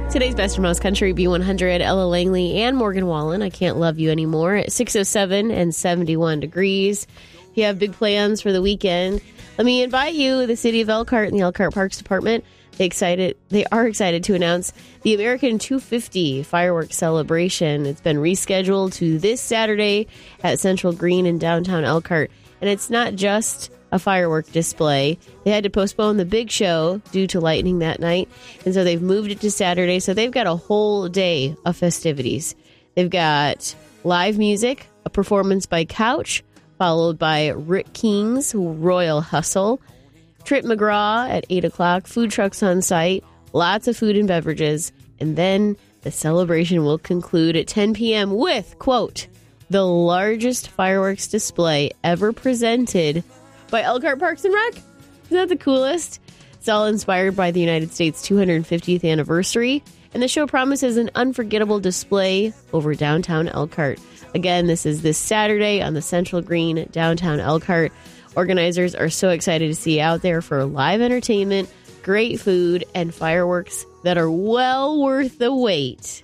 Today's Best and Most Country, B100, Ella Langley and Morgan Wallen. I Can't Love You Anymore at 6:07 and 71 degrees. If you have big plans for the weekend, let me invite you. The city of Elkhart and the Elkhart Parks Department, they are excited to announce the American 250 fireworks celebration. It's been rescheduled to this Saturday at Central Green in downtown Elkhart. And it's not just a firework display. They had to postpone the big show due to lightning that night, and so they've moved it to Saturday. So they've got a whole day of festivities. They've got live music, a performance by Couch, followed by Rick King's Royal Hustle, Trip McGraw at 8 o'clock, food trucks on site, lots of food and beverages, and then the celebration will conclude at 10 p.m. with, quote, the largest fireworks display ever presented by Elkhart Parks and Rec. Isn't that the coolest? It's all inspired by the United States 250th anniversary, and the show promises an unforgettable display over downtown Elkhart. Again, this is this Saturday on the Central Green, downtown Elkhart. Organizers are so excited to see you out there for live entertainment, great food, and fireworks that are well worth the wait.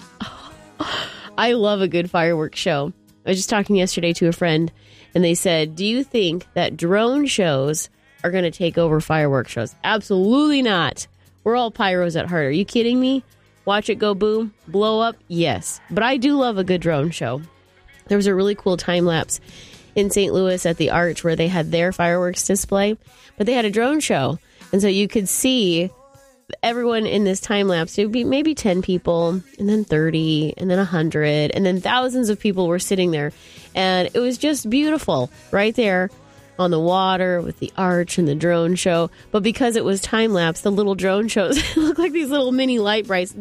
I love a good fireworks show. I was just talking yesterday to a friend, and they said, do you think that drone shows are going to take over fireworks shows? Absolutely not. We're all pyros at heart. Are you kidding me? Watch it go boom, blow up? Yes. But I do love a good drone show. There was a really cool time lapse in St. Louis at the Arch where they had their fireworks display, but they had a drone show. And so you could see everyone in this time lapse. It would be maybe 10 people, and then 30, and then 100, and then thousands of people were sitting there. And it was just beautiful right there on the water with the arch and the drone show. But because it was time lapse, the little drone shows look like these little mini light brights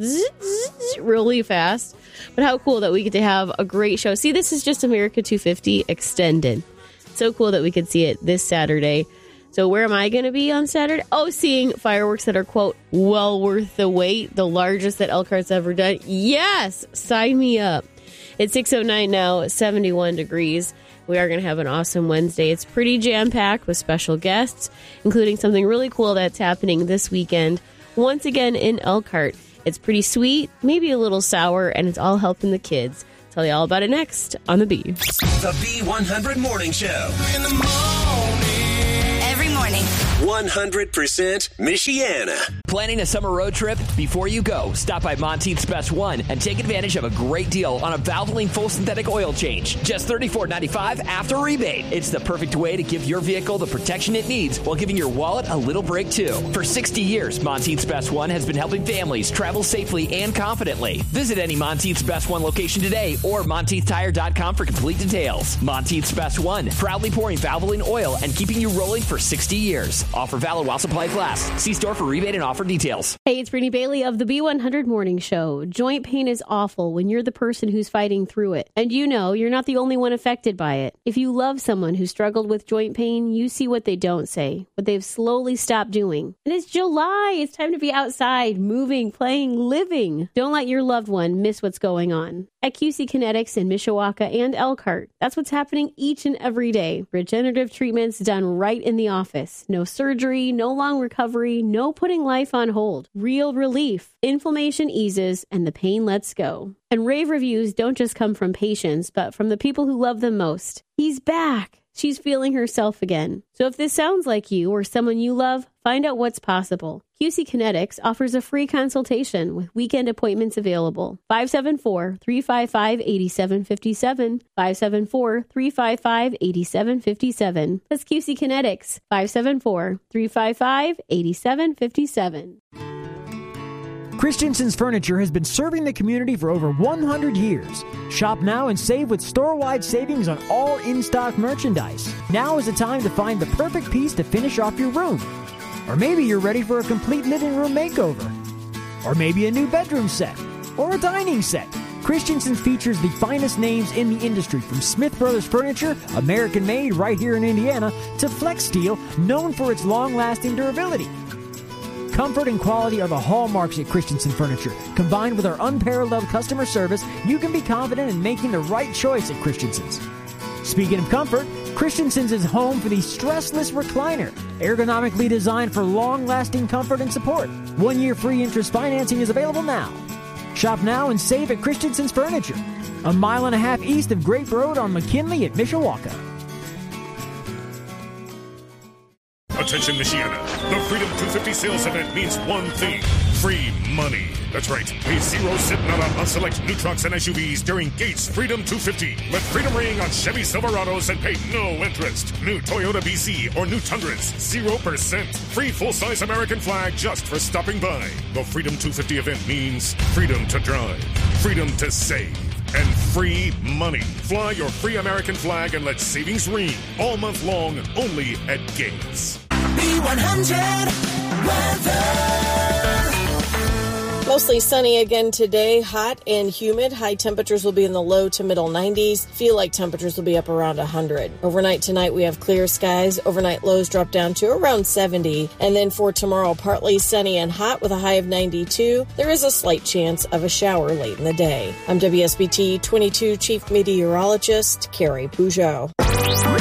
really fast. But how cool that we get to have a great show. See, this is just America 250 extended. So cool that we could see it this Saturday. So where am I going to be on Saturday? Oh, seeing fireworks that are, quote, well worth the wait, the largest that Elkhart's ever done. Yes, sign me up. It's 6:09 now, 71 degrees. We are going to have an awesome Wednesday. It's pretty jam-packed with special guests, including something really cool that's happening this weekend, once again in Elkhart. It's pretty sweet, maybe a little sour, and it's all helping the kids. Tell you all about it next on The Bee. The B100 Morning Show. In the morning. Every morning. 100% Michiana. Planning a summer road trip? Before you go, stop by Monteith's Best One and take advantage of a great deal on a Valvoline full synthetic oil change. Just $34.95 after rebate. It's the perfect way to give your vehicle the protection it needs while giving your wallet a little break, too. For 60 years, Monteith's Best One has been helping families travel safely and confidently. Visit any Monteith's Best One location today or MonteithTire.com for complete details. Monteith's Best One, proudly pouring Valvoline oil and keeping you rolling for 60 years. Offer valid while supplies last. See store for rebate and offer details. Hey, it's Brittany Bailey of the B100 Morning Show. Joint pain is awful when you're the person who's fighting through it. And you know you're not the only one affected by it. If you love someone who struggled with joint pain, you see what they don't say, what they've slowly stopped doing. And it's July. It's time to be outside, moving, playing, living. Don't let your loved one miss what's going on. At QC Kinetics in Mishawaka and Elkhart, that's what's happening each and every day. Regenerative treatments done right in the office. No surgery, no long recovery, no putting life on hold. Real relief. Inflammation eases and the pain lets go. And rave reviews don't just come from patients, but from the people who love them most. He's back. She's feeling herself again. So if this sounds like you or someone you love, find out what's possible. QC Kinetics offers a free consultation with weekend appointments available. 574-355-8757. 574-355-8757. That's QC Kinetics. 574-355-8757. Christensen's Furniture has been serving the community for over 100 years. Shop now and save with store-wide savings on all in-stock merchandise. Now is the time to find the perfect piece to finish off your room. Or maybe you're ready for a complete living room makeover. Or maybe a new bedroom set. Or a dining set. Christensen's features the finest names in the industry, from Smith Brothers Furniture, American-made right here in Indiana, to Flex Steel, known for its long-lasting durability. Comfort and quality are the hallmarks at Christensen Furniture. Combined with our unparalleled customer service, you can be confident in making the right choice at Christensen's. Speaking of comfort, Christensen's is home for the stressless recliner, ergonomically designed for long-lasting comfort and support. 1 year free interest financing is available now. Shop now and save at Christensen's Furniture, a mile and a half east of Grape Road on McKinley at Mishawaka. Attention, Michiana. The Freedom 250 sales event means one thing: free money. That's right. Pay zero cent nada on select new trucks and SUVs during Gates Freedom 250. Let freedom ring on Chevy Silverados and pay no interest. New Toyota BC or new Tundras, 0%. Free full-size American flag just for stopping by. The Freedom 250 event means freedom to drive, freedom to save, and free money. Fly your free American flag and let savings ring all month long only at Gates. B100 weather. Mostly sunny again today, hot and humid. High temperatures will be in the low to middle 90s. Feel like temperatures will be up around 100. Overnight tonight, we have clear skies. Overnight lows drop down to around 70. And then for tomorrow, partly sunny and hot with a high of 92. There is a slight chance of a shower late in the day. I'm WSBT 22 Chief Meteorologist Carrie Peugeot.